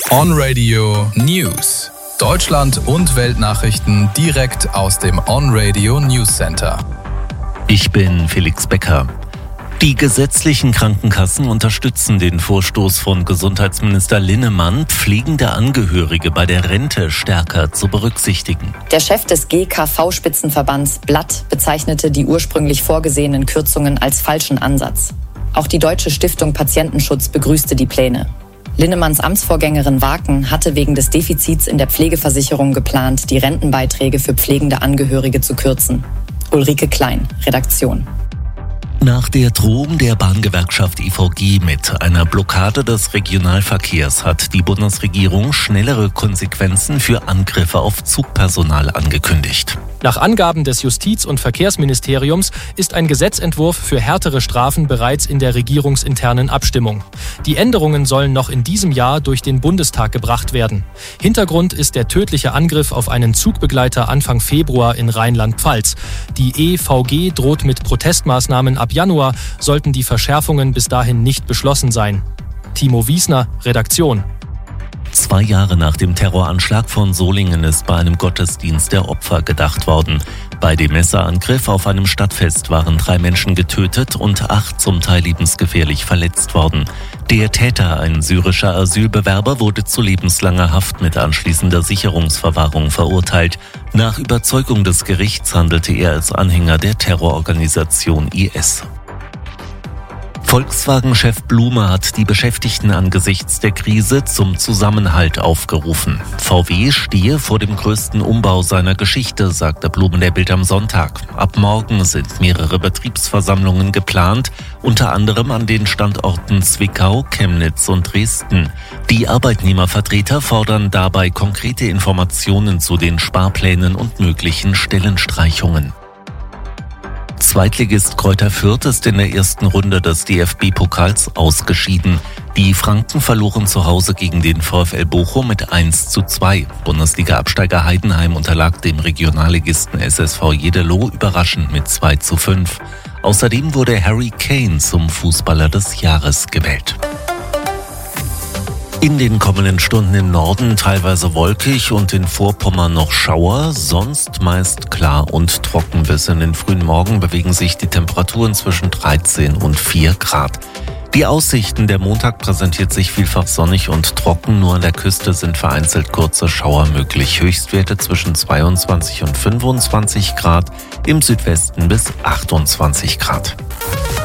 On Radio News. Deutschland und Weltnachrichten direkt aus dem On Radio News Center. Ich bin Felix Becker. Die gesetzlichen Krankenkassen unterstützen den Vorstoß von Gesundheitsminister Linnemann, pflegende Angehörige bei der Rente stärker zu berücksichtigen. Der Chef des GKV-Spitzenverbands Blatt bezeichnete die ursprünglich vorgesehenen Kürzungen als falschen Ansatz. Auch die Deutsche Stiftung Patientenschutz begrüßte die Pläne. Linnemanns Amtsvorgängerin Waken hatte wegen des Defizits in der Pflegeversicherung geplant, die Rentenbeiträge für pflegende Angehörige zu kürzen. Ulrike Klein, Redaktion. Nach der Drohung der Bahngewerkschaft IVG mit einer Blockade des Regionalverkehrs hat die Bundesregierung schnellere Konsequenzen für Angriffe auf Zugpersonal angekündigt. Nach Angaben des Justiz- und Verkehrsministeriums ist ein Gesetzentwurf für härtere Strafen bereits in der regierungsinternen Abstimmung. Die Änderungen sollen noch in diesem Jahr durch den Bundestag gebracht werden. Hintergrund ist der tödliche Angriff auf einen Zugbegleiter Anfang Februar in Rheinland-Pfalz. Die EVG droht mit Protestmaßnahmen ab Januar, sollten die Verschärfungen bis dahin nicht beschlossen sein. Timo Wiesner, Redaktion. 2 Jahre nach dem Terroranschlag von Solingen ist bei einem Gottesdienst der Opfer gedacht worden. Bei dem Messerangriff auf einem Stadtfest waren 3 Menschen getötet und 8 zum Teil lebensgefährlich verletzt worden. Der Täter, ein syrischer Asylbewerber, wurde zu lebenslanger Haft mit anschließender Sicherungsverwahrung verurteilt. Nach Überzeugung des Gerichts handelte er als Anhänger der Terrororganisation IS. Volkswagen-Chef Blume hat die Beschäftigten angesichts der Krise zum Zusammenhalt aufgerufen. VW stehe vor dem größten Umbau seiner Geschichte, sagte Blume der Bild am Sonntag. Ab morgen sind mehrere Betriebsversammlungen geplant, unter anderem an den Standorten Zwickau, Chemnitz und Dresden. Die Arbeitnehmervertreter fordern dabei konkrete Informationen zu den Sparplänen und möglichen Stellenstreichungen. Zweitligist Greuther Fürth ist in der ersten Runde des DFB-Pokals ausgeschieden. Die Franken verloren zu Hause gegen den VfL Bochum mit 1:2. Bundesliga-Absteiger Heidenheim unterlag dem Regionalligisten SSV Jeddelo überraschend mit 2:5. Außerdem wurde Harry Kane zum Fußballer des Jahres gewählt. In den kommenden Stunden im Norden teilweise wolkig und in Vorpommern noch Schauer, sonst meist klar und trocken. Bis in den frühen Morgen bewegen sich die Temperaturen zwischen 13 und 4 Grad. Die Aussichten: der Montag präsentiert sich vielfach sonnig und trocken, nur an der Küste sind vereinzelt kurze Schauer möglich. Höchstwerte zwischen 22 und 25 Grad, im Südwesten bis 28 Grad.